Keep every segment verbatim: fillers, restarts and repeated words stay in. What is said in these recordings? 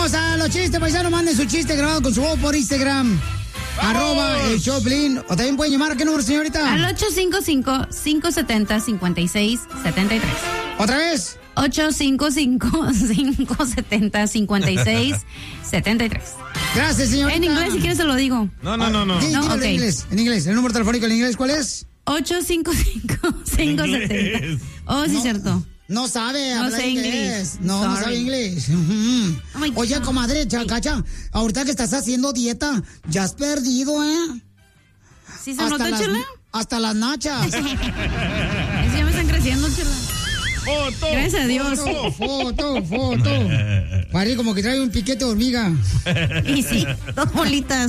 Vamos a los chistes, paisanos. Manden su chiste grabado con su voz por Instagram. ¡Vamos! Arroba el show de Piolín. O también pueden llamar. ¿A qué número, señorita? Al ocho cinco cinco, cinco siete cero, cinco seis siete tres. ¿Otra vez? ocho cinco cinco, cinco siete cero, cinco seis siete tres. Gracias, señorita. En inglés, si quieres, se lo digo. No, no, no, no. Sí, no, dígalo okay. en inglés. En inglés. El número telefónico en inglés, ¿cuál es? ocho cinco cinco, cinco siete cero. Oh, sí, No. cierto. No sabe No hablar sé inglés. inglés. No, no Sorry. sabe inglés. Oh my Oye, God. comadre, chacacha, ahorita que estás haciendo dieta, ya has perdido, ¿eh? ¿Sí se nota, las, Chela? hasta las nachas. Es que ya me están creciendo, Chela. ¡Foto! Gracias a Dios. Foto, foto, foto. Parece como que trae un piquete de hormiga. Y sí, dos bolitas.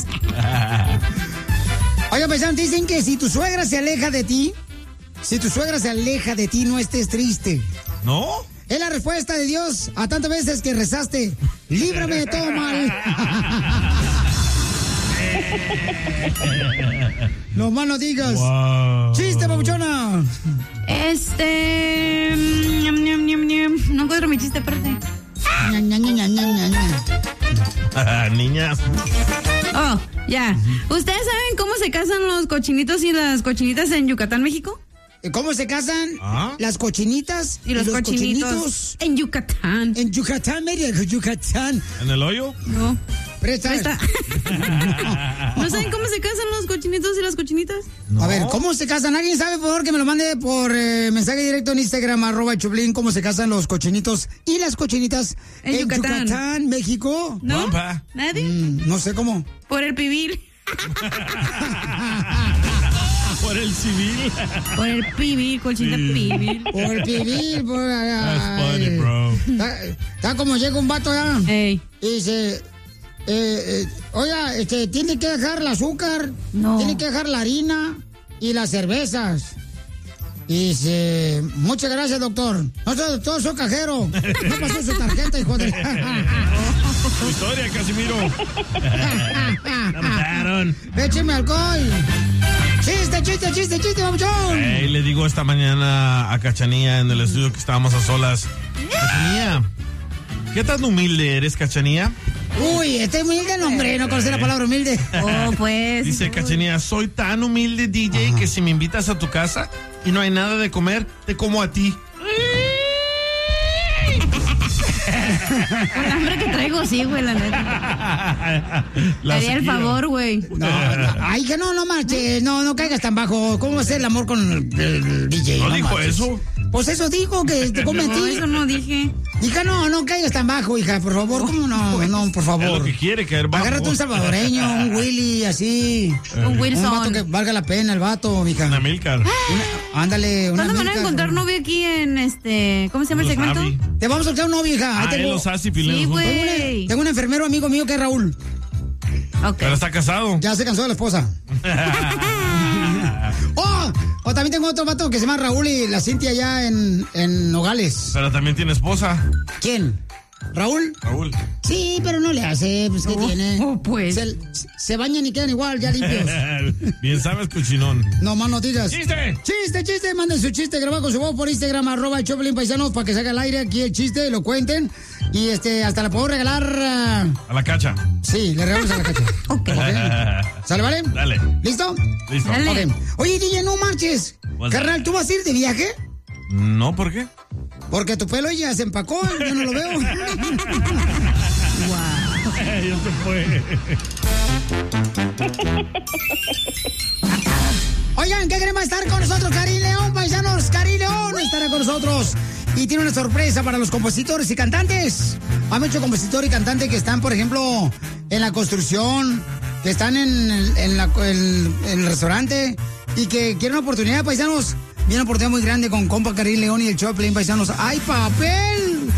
Oiga, paisanos, dicen que si tu suegra se aleja de ti, si tu suegra se aleja de ti, no estés triste. ¿No? Es la respuesta de Dios a tantas veces que rezaste. Líbrame de todo mal. No más no digas. Wow. Chiste, papuchona. Este. ñam, ñam, ñam, ñam. No encuentro mi chiste, espérate. Ña, ña, ña, ña, ña, ña. Niña. Oh, ya. ¿Ustedes saben cómo se casan los cochinitos y las cochinitas en Yucatán, México? ¿Cómo se casan ¿Ah? las cochinitas Y los, cochinitos, en Yucatán. En Yucatán, Mérida, Yucatán. ¿En el hoyo? No. Presta. Presta. ¿No saben cómo se casan los cochinitos y las cochinitas? A ver, ¿cómo se casan? ¿Alguien sabe, por favor, que me lo mande por eh, mensaje directo en Instagram, arroba el Choplin, cómo se casan los cochinitos y las cochinitas En en, Yucatán. Yucatán, México? ¿No? Guampa. ¿Nadie? Mm, no sé cómo. Por el pibil. Por el civil. Por el pibil, colchita Sí. pibil. Por pibil, por... That's funny, ay. bro. Está, está como llega un vato ya Ey. y dice... Eh, eh, oiga, este, tiene que dejar el azúcar, No. tiene que dejar la harina y las cervezas. Y dice, muchas gracias, doctor. No soy doctor, soy cajero. No pasó su tarjeta, hijo de... Tu historia, Casimiro. La mataron. Écheme alcohol. Chiste, chiste, chiste, chiste, papuchón. Hey, le digo esta mañana a Cachanía en el estudio que estábamos a solas. Cachanía, ¿qué tan humilde eres, Cachanía? Uy, este humilde nombre, no conoce la palabra humilde. Oh, pues. Dice Cachanía, soy tan humilde, D J, Ajá. que si me invitas a tu casa y no hay nada de comer, te como a ti. Con el hambre que traigo, sí, güey, la neta. Te La haría el sequía. favor, güey. No, no, ay, que no, no marches, no, no caigas tan bajo. ¿Cómo va a ser el amor con el, el D J? ¿No dijo marches. eso? Pues eso dijo, que te come a No, ti. eso no dije. Hija, no, no caigas tan bajo, hija, por favor. ¿Cómo no? No, por Es lo favor. que quiere, caer bajo. Agárrate un salvadoreño, un Willy, así. Un Un vato que Wilson. valga la pena, el vato, mija. Una Milcar. Una- ándale, una ¿Cuándo me van a Milka. encontrar novio aquí en este. ¿Cómo se llama el Los segmento? Avi. Te vamos a buscar un novio, hija. Ahí Ah, él tengo, los hace y Piolín Sí, los junta. güey. tengo, una- tengo un enfermero amigo mío que es Raúl. Ok. Pero está casado. Ya se cansó de la esposa. ¡Oh! O también tengo otro vato que se llama Raúl y la Cintia allá en, en Nogales. Pero también tiene esposa, ¿Quién? ¿Raúl? Raúl. Sí, pero no le hace, pues, ¿qué Oh, tiene? oh, pues. Se, se bañan y quedan igual, ya limpios. Bien sabes, cochinón. No más no digas. ¡Chiste! Chiste, chiste, manden su chiste grabado con su voz por Instagram, arroba el Choplin Paisanos, para que salga al aire aquí el chiste, lo cuenten. Y este, hasta le puedo regalar. ah, A la cacha. sí, le regalamos a la cacha. Ok. ¿Sale, vale? Dale. ¿Listo? Listo. Dale. Ok. Oye, D J, no marches. What's Carnal, ¿tú vas a ir de viaje? No, ¿por qué? Porque tu pelo ya se empacó, yo no lo veo. Ya se fue. Oigan, ¿qué queremos estar con nosotros? Karim León, paisanos. Karim León estará con nosotros. Y tiene una sorpresa para los compositores y cantantes. Hay muchos compositores y cantantes que están, por ejemplo, en la construcción, que están en, el- en, la- el, en el restaurante y que quieren una oportunidad, paisanos. Viene una oportunidad muy grande con compa Karim León y el Choplin, paisanos. ¡Hay papel!